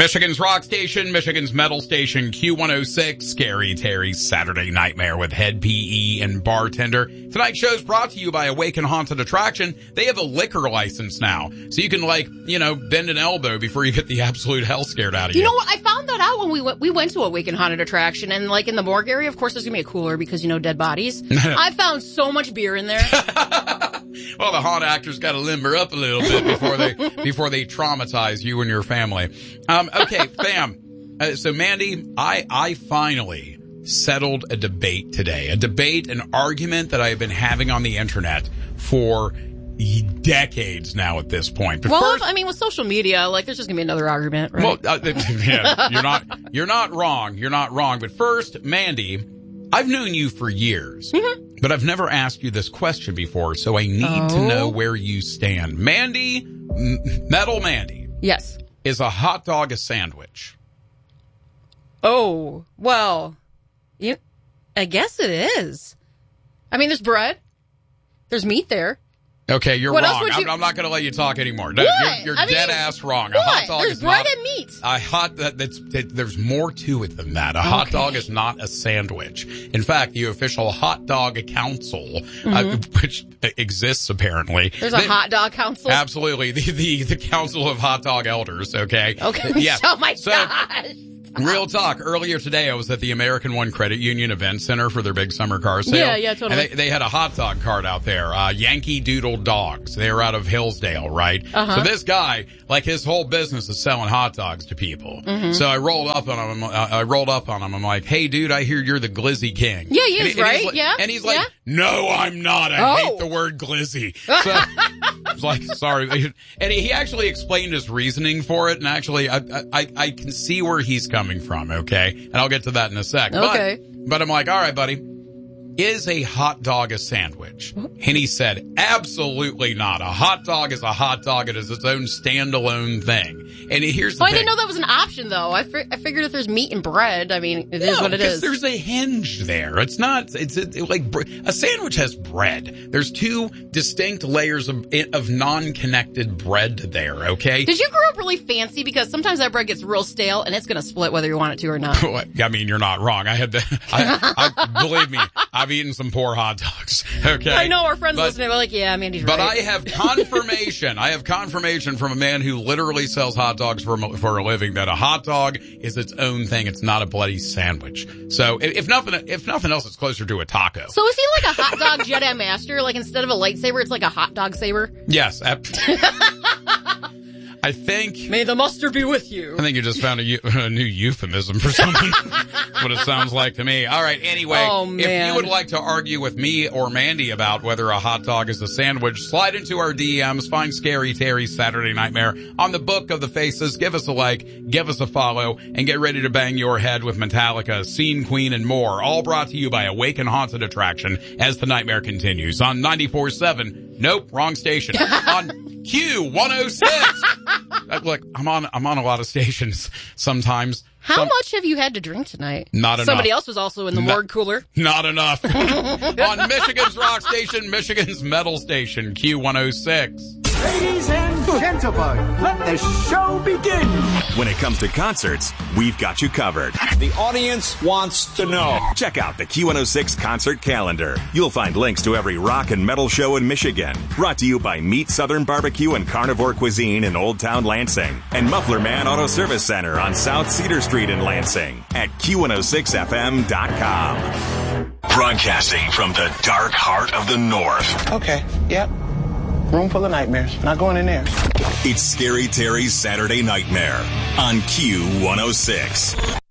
Michigan's rock station, Michigan's metal station, Q106, Scary Terry's Saturday Nightmare with head PE and bartender. Tonight's show's brought to you by Awaken Haunted Attraction. They have a liquor license now, so you can, bend an elbow before you get the absolute hell scared out of you. You know what? I found that out when we went to Awaken Haunted Attraction, and in the morgue area, of course, there's gonna be a cooler because, dead bodies. I found so much beer in there. Well, the haunt actors got to limber up a little bit before they traumatize you and your family. Okay, fam. So Mandy, I finally settled a debate today. An argument that I have been having on the internet for decades now at this point. But with social media, there's just gonna be another argument, right? Well, yeah, you're not wrong. You're not wrong. But first, Mandy, I've known you for years, but I've never asked you this question before, so I need to know where you stand. Mandy, Metal Mandy. Yes. Is a hot dog a sandwich? Oh, well, I guess it is. There's bread. There's meat there. Okay, you're what wrong. I'm not going to let you talk anymore. What? You're dead ass wrong. What? A hot dog There's is bread not, and meat. There's more to it than that. A hot dog is not a sandwich. In fact, the official hot dog council, which exists apparently. There's a hot dog council? Absolutely. The council of hot dog elders, okay? Okay. Yeah. Oh my gosh. Real talk. Earlier today, I was at the American One Credit Union Event Center for their big summer car sale. Yeah, totally. And they had a hot dog cart out there. Yankee Doodle Dogs. They were out of Hillsdale, right? Uh-huh. So this guy, his whole business is selling hot dogs to people. Mm-hmm. So I rolled up on him. I'm like, hey, dude, I hear you're the Glizzy King. Yeah, he is, right? And he's like, no, I'm not. I hate the word glizzy. So I was like, sorry. And he actually explained his reasoning for it. And actually, I can see where he's coming from, okay? And I'll get to that in a sec. Okay. But I'm like, all right, buddy, is a hot dog a sandwich? And he said, absolutely not. A hot dog is a hot dog. It is its own standalone thing. And here's the thing. I didn't know that was an option, though. I figured if there's meat and bread, it is what it is. There's a hinge there. It's not, a sandwich has bread. There's two distinct layers of non-connected bread there, okay? Did you grow up really fancy? Because sometimes that bread gets real stale and it's going to split whether you want it to or not. You're not wrong. Believe me, I've eaten some poor hot dogs, okay? I know our friends listening are like, yeah, Mandy's right. But I have confirmation from a man who literally sells hot dogs for a living that a hot dog is its own thing. It's not a bloody sandwich. So if nothing else, it's closer to a taco. So is he like a hot dog Jedi Master? Instead of a lightsaber, it's like a hot dog saber? Yes. I think... May the mustard be with you. I think you just found a new euphemism for something. What it sounds like to me. All right, anyway. Oh, man. If you would like to argue with me or Mandy about whether a hot dog is a sandwich, slide into our DMs, find Scary Terry's Saturday Nightmare on the Book of the Faces. Give us a like, give us a follow, and get ready to bang your head with Metallica, Scene Queen, and more. All brought to you by Awaken Haunted Attraction as the nightmare continues on 94.7. Nope, wrong station. On Q106. Look, I'm on a lot of stations sometimes. How much have you had to drink tonight? Not enough. Somebody else was also in the morgue cooler. Not enough. On Michigan's rock station, Michigan's metal station, Q106. Ladies and gentlemen, let the show begin. When it comes to concerts, we've got you covered. The audience wants to know. Check out the Q106 concert calendar. You'll find links to every rock and metal show in Michigan. Brought to you by Meat Southern Barbecue and Carnivore Cuisine in Old Town Lansing. And Muffler Man Auto Service Center on South Cedar Street in Lansing. At Q106FM.com. Broadcasting from the dark heart of the North. Okay, yep. Room full of nightmares. Not going in there. It's Scary Terry's Saturday Nightmare on Q106.